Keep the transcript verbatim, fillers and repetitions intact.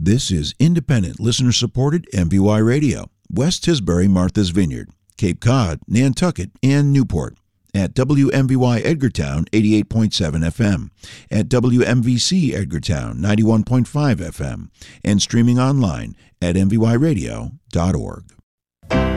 This is independent, listener-supported M V Y Radio, West Tisbury, Martha's Vineyard, Cape Cod, Nantucket, and Newport. At W M V Y Edgartown, eighty-eight point seven F M, at W M V C Edgartown, ninety-one point five F M, and streaming online at m v y radio dot org.